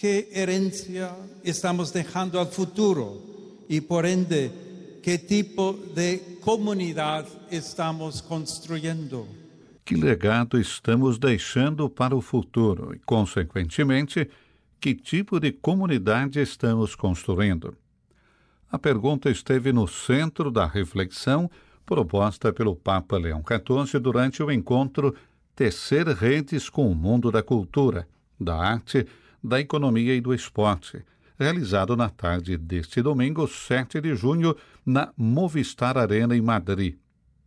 ¿Qué herencia estamos dejando al futuro? Y por ende, ¿qué tipo de comunidad estamos construyendo? Que legado estamos deixando para o futuro e, consequentemente, que tipo de comunidade estamos construindo? A pergunta esteve no centro da reflexão proposta pelo Papa Leão XIV durante o encontro Tecer Redes com o Mundo da Cultura, da Arte, da Economia e do Esporte, realizado na tarde deste domingo, 7 de junho, na Movistar Arena, em Madrid.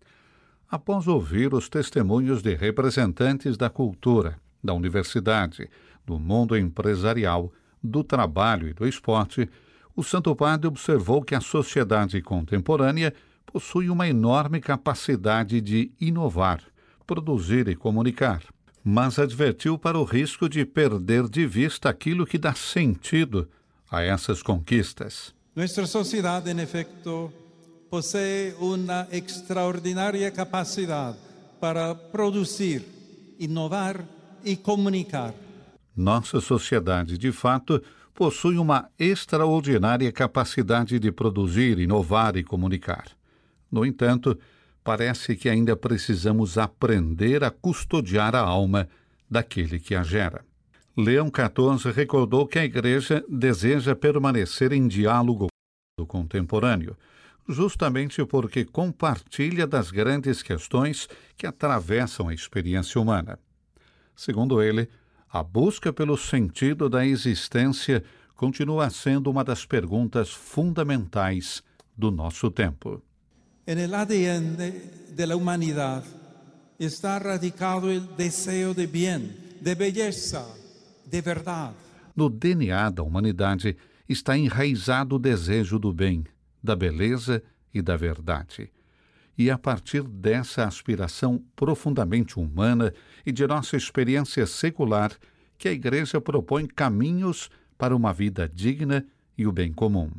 Após ouvir os testemunhos de representantes da cultura, da universidade, do mundo empresarial, do trabalho e do esporte, o Santo Padre observou que a sociedade contemporânea possui uma enorme capacidade de inovar, produzir e comunicar, mas advertiu para o risco de perder de vista aquilo que dá sentido a essas conquistas. Nuestra sociedad, en efecto, posee una extraordinaria capacidad para producir, inovar e comunicar. Nossa sociedade, de fato, possui uma extraordinária capacidade de produzir, inovar e comunicar. No entanto, parece que ainda precisamos aprender a custodiar a alma daquele que a gera. Leão XIV recordou que a Igreja deseja permanecer em diálogo com o contemporâneo, justamente porque compartilha das grandes questões que atravessam a experiência humana. Segundo ele, a busca pelo sentido da existência continua sendo uma das perguntas fundamentais do nosso tempo. En el ADN de la humanidad está radicado el deseo de bien, de belleza, de verdad. No DNA da humanidade está enraizado o desejo do bem, da beleza e da verdade. E a partir dessa aspiração profundamente humana e de nossa experiência secular, que a Igreja propõe caminhos para uma vida digna e o bem comum.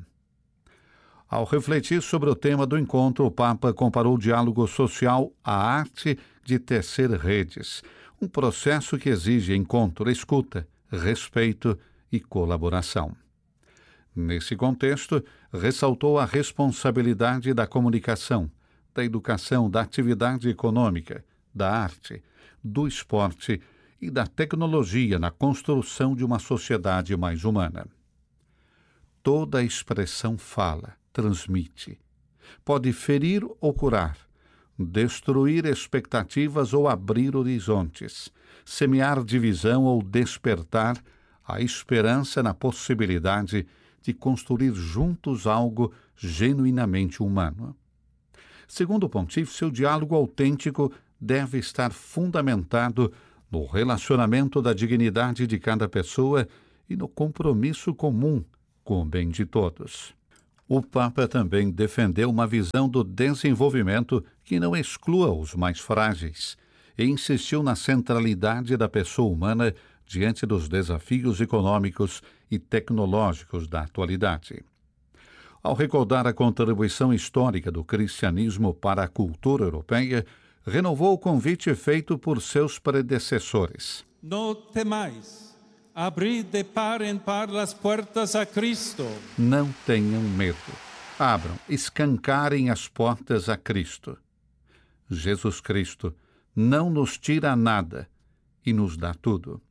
Ao refletir sobre o tema do encontro, o Papa comparou o diálogo social à arte de tecer redes, um processo que exige encontro, escuta, respeito e colaboração. Nesse contexto, ressaltou a responsabilidade da comunicação, da educação, da atividade econômica, da arte, do esporte e da tecnologia na construção de uma sociedade mais humana. Toda expressão fala, transmite. Pode ferir ou curar, destruir expectativas ou abrir horizontes, semear divisão ou despertar a esperança na possibilidade de construir juntos algo genuinamente humano. Segundo o pontífice, o diálogo autêntico deve estar fundamentado no relacionamento da dignidade de cada pessoa e no compromisso comum com o bem de todos. O Papa também defendeu uma visão do desenvolvimento que não exclua os mais frágeis e insistiu na centralidade da pessoa humana diante dos desafios econômicos e tecnológicos da atualidade. Ao recordar a contribuição histórica do cristianismo para a cultura europeia, renovou o convite feito por seus predecessores. No temais, abrid de par en par las puertas a Cristo. Não tenham medo. Abram, escancarem as portas a Cristo. Jesus Cristo não nos tira nada e nos dá tudo.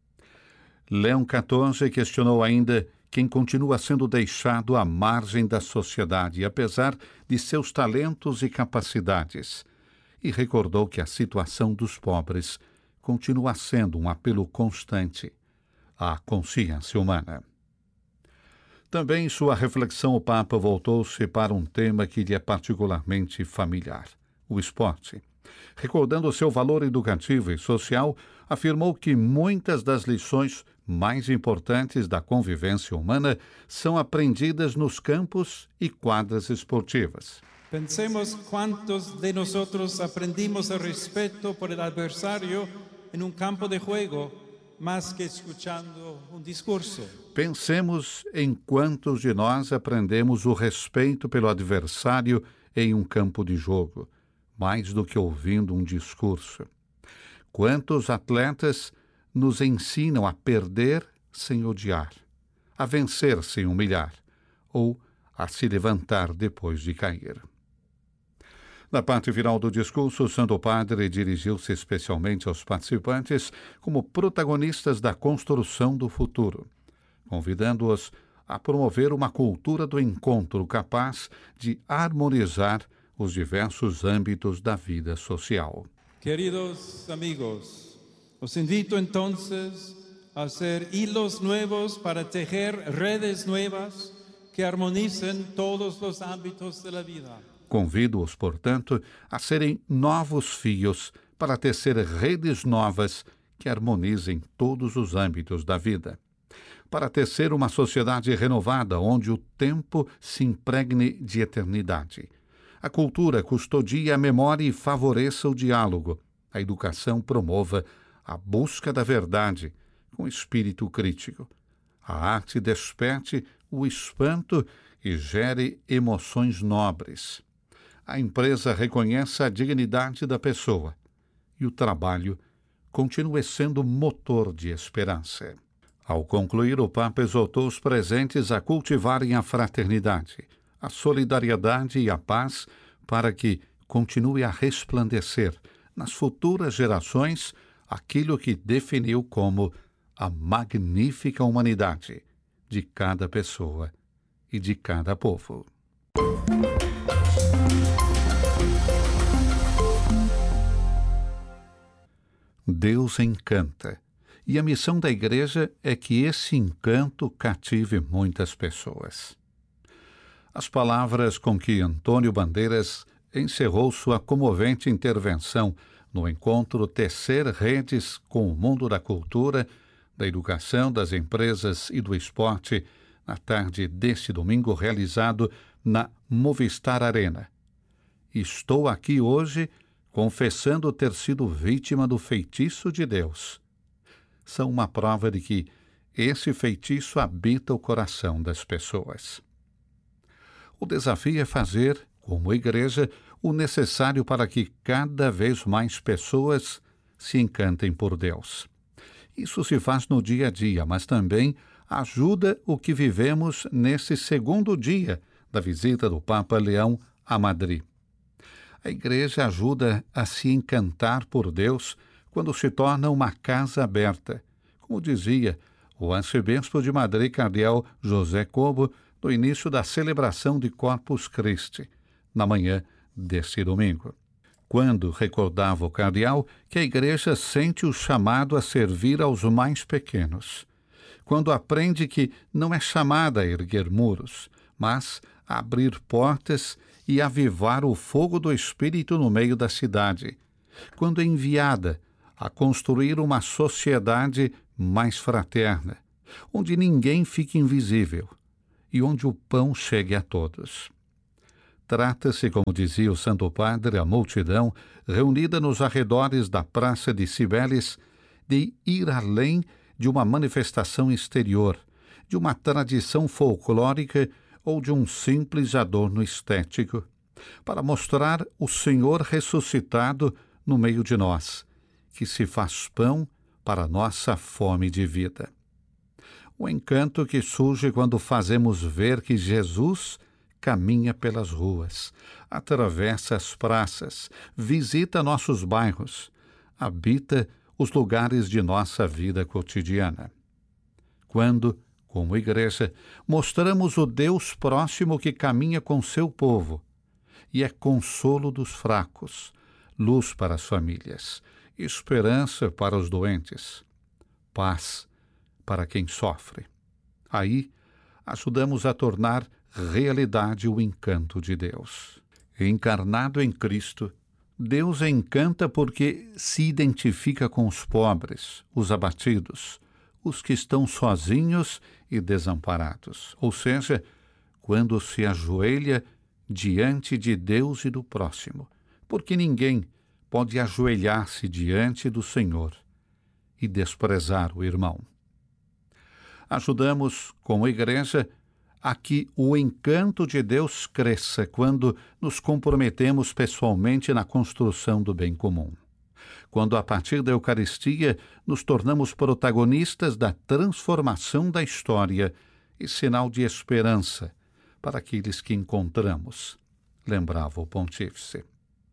Leão XIV questionou ainda quem continua sendo deixado à margem da sociedade, apesar de seus talentos e capacidades, e recordou que a situação dos pobres continua sendo um apelo constante à consciência humana. Também em sua reflexão, o Papa voltou-se para um tema que lhe é particularmente familiar, o esporte. Recordando seu valor educativo e social, afirmou que muitas das lições mais importantes da convivência humana são aprendidas nos campos e quadras esportivas. Pensemos cuántos de nosotros aprendimos el respeto por el adversario en un campo de juego, más que escuchando un discurso. Pensemos em quantos de nós aprendemos o respeito pelo adversário em um campo de jogo, mais do que ouvindo um discurso. Quantos atletas nos ensinam a perder sem odiar, a vencer sem humilhar, ou a se levantar depois de cair. Na parte final do discurso, o Santo Padre dirigiu-se especialmente aos participantes como protagonistas da construção do futuro, convidando-os a promover uma cultura do encontro capaz de harmonizar os diversos âmbitos da vida social. Queridos amigos, os invito entonces a hacer hilos nuevos para tejer redes nuevas que armonicen todos los ámbitos de la vida. Convido-os, portanto, a serem novos fios para tecer redes novas que harmonizem todos os âmbitos da vida, para tecer uma sociedade renovada onde o tempo se impregne de eternidade. A cultura custodie a memória e favoreça o diálogo. A educação promova a busca da verdade com espírito crítico. A arte desperte o espanto e gere emoções nobres. A empresa reconheça a dignidade da pessoa e o trabalho continue sendo motor de esperança. Ao concluir, o Papa exortou os presentes a cultivarem a fraternidade, a solidariedade e a paz para que continue a resplandecer nas futuras gerações aquilo que definiu como a magnífica humanidade de cada pessoa e de cada povo. Deus encanta, e a missão da Igreja é que esse encanto cative muitas pessoas. As palavras com que Antônio Bandeiras encerrou sua comovente intervenção no encontro Tecer Redes com o Mundo da Cultura, da Educação, das Empresas e do Esporte, na tarde deste domingo, realizado na Movistar Arena. Estou aqui hoje confessando ter sido vítima do feitiço de Deus. São uma prova de que esse feitiço habita o coração das pessoas. O desafio é fazer, como igreja, o necessário para que cada vez mais pessoas se encantem por Deus. Isso se faz no dia a dia, mas também ajuda o que vivemos nesse segundo dia da visita do Papa Leão a Madrid. A Igreja ajuda a se encantar por Deus quando se torna uma casa aberta, como dizia o arcebispo de Madrid, cardeal José Cobo, no início da celebração de Corpus Christi, na manhã deste domingo, quando recordava o cardeal que a Igreja sente o chamado a servir aos mais pequenos, quando aprende que não é chamada a erguer muros, mas a abrir portas e avivar o fogo do Espírito no meio da cidade, quando é enviada a construir uma sociedade mais fraterna, onde ninguém fique invisível e onde o pão chegue a todos. Trata-se, como dizia o Santo Padre, a multidão reunida nos arredores da Praça de Cibeles, de ir além de uma manifestação exterior, de uma tradição folclórica ou de um simples adorno estético, para mostrar o Senhor ressuscitado no meio de nós, que se faz pão para nossa fome de vida. O encanto que surge quando fazemos ver que Jesus caminha pelas ruas, atravessa as praças, visita nossos bairros, habita os lugares de nossa vida cotidiana. Quando, como igreja, mostramos o Deus próximo que caminha com seu povo e é consolo dos fracos, luz para as famílias, esperança para os doentes, paz para quem sofre. Aí, ajudamos a tornar realidade o encanto de Deus. Encarnado em Cristo, Deus encanta porque se identifica com os pobres, os abatidos, os que estão sozinhos e desamparados, ou seja, quando se ajoelha diante de Deus e do próximo, porque ninguém pode ajoelhar-se diante do Senhor e desprezar o irmão. Ajudamos, como igreja, a que o encanto de Deus cresça quando nos comprometemos pessoalmente na construção do bem comum. quando, a partir da Eucaristia, nos tornamos protagonistas da transformação da história e sinal de esperança para aqueles que encontramos, lembrava o pontífice.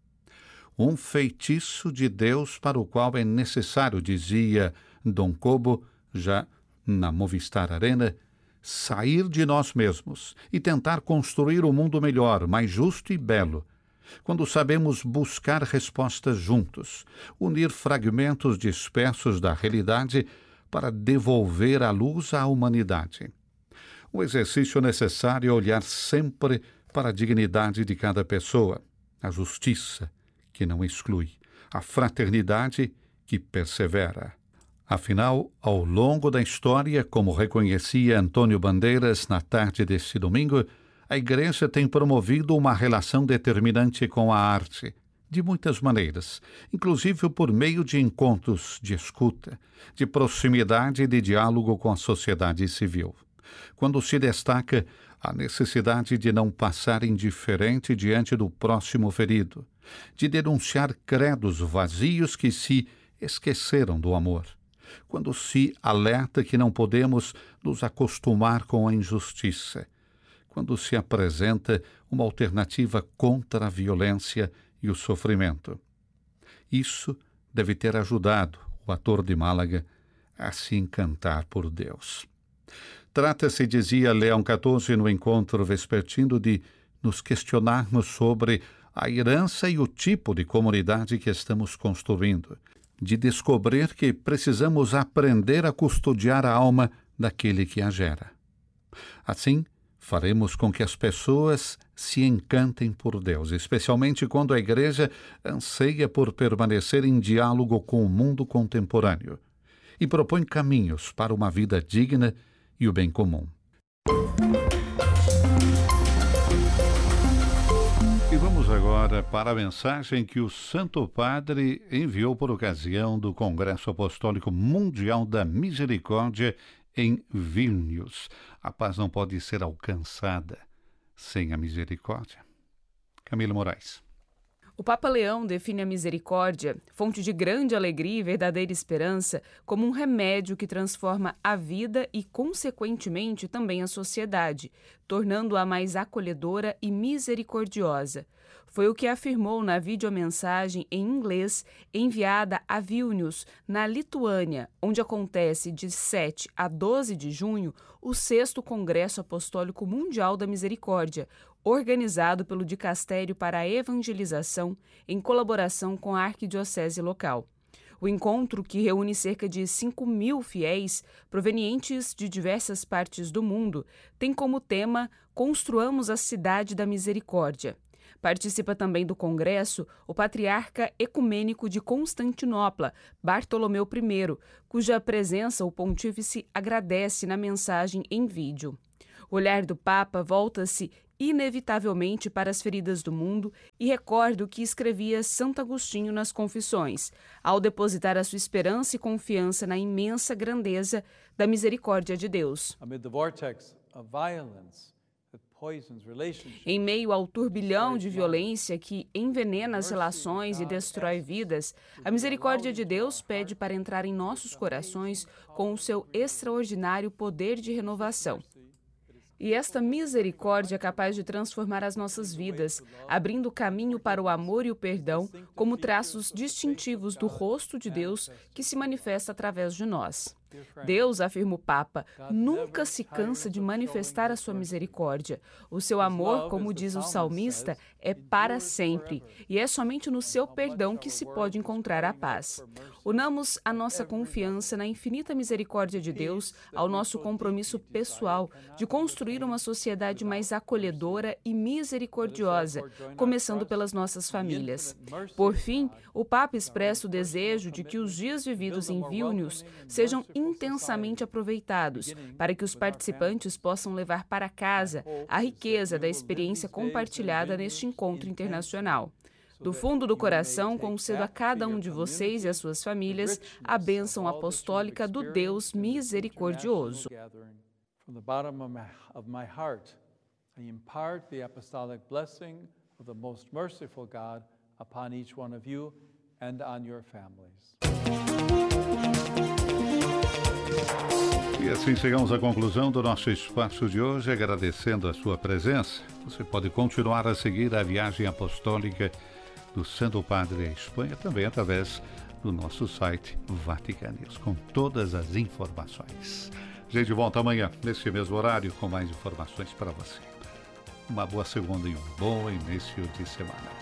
Um feitiço de Deus para o qual é necessário, dizia Dom Cobo, já na Movistar Arena, sair de nós mesmos e tentar construir um mundo melhor, mais justo e belo, quando sabemos buscar respostas juntos, unir fragmentos dispersos da realidade para devolver a luz à humanidade. O exercício necessário é olhar sempre para a dignidade de cada pessoa, a justiça, que não exclui, a fraternidade, que persevera. Afinal, ao longo da história, como reconhecia Antônio Bandeiras na tarde deste domingo, a Igreja tem promovido uma relação determinante com a arte, de muitas maneiras, inclusive por meio de encontros de escuta, de proximidade e de diálogo com a sociedade civil. Quando se destaca a necessidade de não passar indiferente diante do próximo ferido, de denunciar credos vazios que se esqueceram do amor, quando se alerta que não podemos nos acostumar com a injustiça, quando se apresenta uma alternativa contra a violência e o sofrimento. Isso deve ter ajudado o ator de Málaga a se encantar por Deus. Trata-se, dizia Leão XIV no encontro vespertino, de nos questionarmos sobre a herança e o tipo de comunidade que estamos construindo, de descobrir que precisamos aprender a custodiar a alma daquele que a gera. Assim, faremos com que as pessoas se encantem por Deus, especialmente quando a Igreja anseia por permanecer em diálogo com o mundo contemporâneo e propõe caminhos para uma vida digna e o bem comum. E vamos agora para a mensagem que o Santo Padre enviou por ocasião do Congresso Apostólico Mundial da Misericórdia em Vilnius. A paz não pode ser alcançada sem a misericórdia. Camila Moraes. O Papa Leão define a misericórdia, fonte de grande alegria e verdadeira esperança, como um remédio que transforma a vida e, consequentemente, também a sociedade, tornando-a mais acolhedora e misericordiosa. Foi o que afirmou na videomensagem em inglês enviada a Vilnius, na Lituânia, onde acontece de 7 a 12 de junho o 6º Congresso Apostólico Mundial da Misericórdia, organizado pelo Dicastério para a Evangelização, em colaboração com a arquidiocese local. O encontro, que reúne cerca de 5.000 fiéis provenientes de diversas partes do mundo, tem como tema Construamos a Cidade da Misericórdia. Participa também do congresso o patriarca ecumênico de Constantinopla, Bartolomeu I, cuja presença o pontífice agradece na mensagem em vídeo. O olhar do Papa volta-se inevitavelmente para as feridas do mundo e recorda o que escrevia Santo Agostinho nas Confissões, ao depositar a sua esperança e confiança na imensa grandeza da misericórdia de Deus. Em meio ao turbilhão de violência que envenena as relações e destrói vidas, a misericórdia de Deus pede para entrar em nossos corações com o seu extraordinário poder de renovação. E esta misericórdia é capaz de transformar as nossas vidas, abrindo caminho para o amor e o perdão como traços distintivos do rosto de Deus que se manifesta através de nós. Deus, afirma o Papa, nunca se cansa de manifestar a sua misericórdia. O seu amor, como diz o salmista, é para sempre, e é somente no seu perdão que se pode encontrar a paz. Unamos a nossa confiança na infinita misericórdia de Deus ao nosso compromisso pessoal de construir uma sociedade mais acolhedora e misericordiosa, começando pelas nossas famílias. Por fim, o Papa expressa o desejo de que os dias vividos em Vilnius sejam intensamente aproveitados, para que os participantes possam levar para casa a riqueza da experiência compartilhada neste encontro internacional. Do fundo do coração, concedo a cada um de vocês e às suas famílias a bênção apostólica do Deus misericordioso. From the bottom of my heart, I impart the apostolic blessing of the most merciful God upon each one of you and on your families. E assim chegamos à conclusão do nosso espaço de hoje, agradecendo a sua presença. Você pode continuar a seguir a viagem apostólica do Santo Padre à Espanha, também através do nosso site Vatican News, com todas as informações. A gente volta amanhã, nesse mesmo horário, com mais informações para você. Uma boa segunda e um bom início de semana.